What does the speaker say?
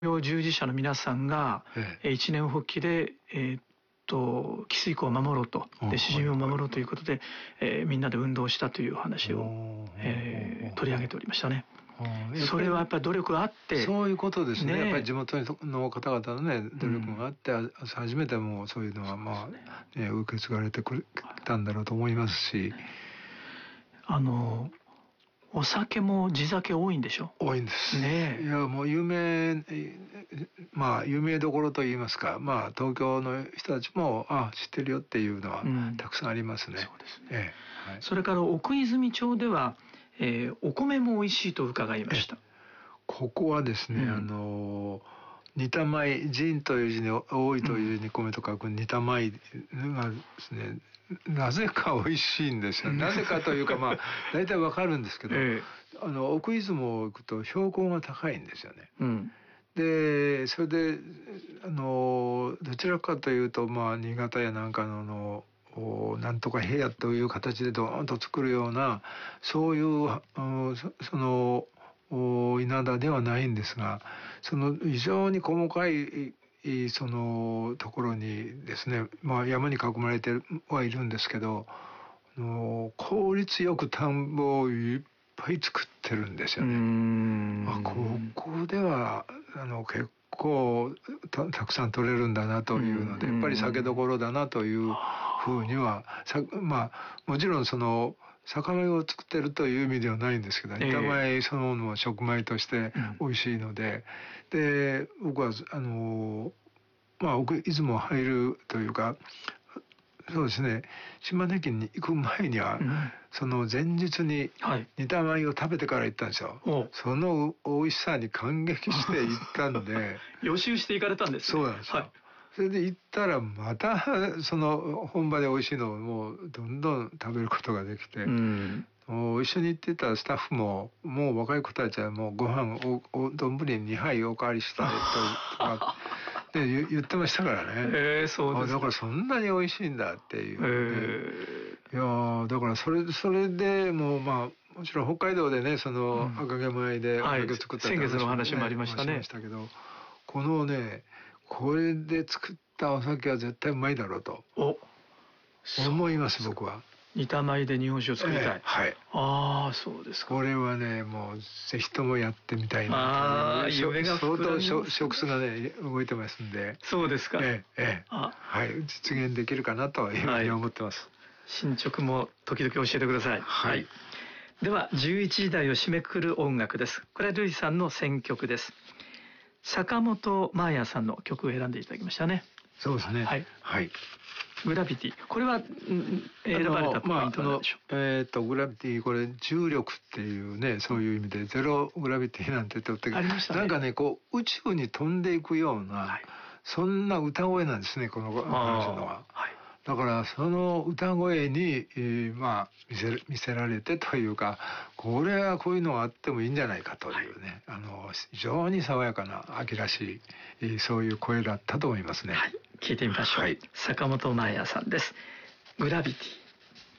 医療従事者の皆さんが一年発起で汽水湖を守ろうと、でしじみを守ろうということで、みんなで運動したという話を、取り上げておりましたね。それはやっぱり努力があって、 そういうことですね。やっぱり地元の方々のね努力があって、初めてもうそういうのは受け継がれてきたんだろうと思いますし、 お酒も地酒多いんでしょ。 多いんですね。 いやもう有名どころといいますか、東京の人たちも知ってるよっていうのはたくさんありますね。 そうですね。それから奥泉町では、お米も美味しいと伺いました。 ここはですね、煮た米、仁という字に多いという字に米と書く煮た米がですね、なぜか美味しいんですよ。なぜかというか大体わかるんですけど、奥出雲行くと標高が高いんですよね。でそれでどちらかというと新潟やなんかのなんとか平野という形でドーンと作るようなそういうその稲田ではないんですが、その非常に細かいそのところにですね、山に囲まれてはいるんですけど、効率よく田んぼをいっぱい作ってるんですよね。ここでは結構たくさん取れるんだなというので、やっぱり酒どころだなというふうにはもちろんその酒米を作ってるという意味ではないんですけど、板米そのものは食米として美味しいので、で僕は奥出雲入るというか、そうですね、島根県に行く前には、その前日に煮た米を食べてから行ったんですよ。その美味しさに感激して行ったんで予習して行かれたんですね。 そうなんですよ。それで行ったらまたその本場で美味しいのをもうどんどん食べることができて、一緒に行ってたスタッフももう若い子たちはもうご飯を丼に2杯おかわりしたいとかで言ってましたからね。 そうですか。 だからそんなに美味しいんだっていう、いやだからそれでももちろん北海道でね、その赤毛米でお酒を作ったって先月の話もありましたね。 けど、このねこれで作ったお酒は絶対うまいだろうと思います。僕は煮た米で日本酒を作りたい。そうですか。 これはねもうぜひともやってみたいなという夢が膨らみます。 相当食数がね動いてますんで。 そうですか。 実現できるかなというふうに思ってます。 進捗も時々教えてください。では11時台を締めくくる音楽です。これはルイさんの選曲です。坂本真綾さんの曲を選んでいただきましたね。 そうですね。 グラビティ、これは選ばれたポイントなんでしょう。 グラビティ、これ重力っていうね、そういう意味でゼログラビティなんて言ってありましたね。 なんかねこう宇宙に飛んでいくような、そんな歌声なんですね、この話のは。だからその歌声に、見せられてというか、これはこういうのがあってもいいんじゃないかというね、非常に爽やかな秋らしい、そういう声だったと思いますね。 聞いてみましょう。坂本真綾さんです。グラビティ。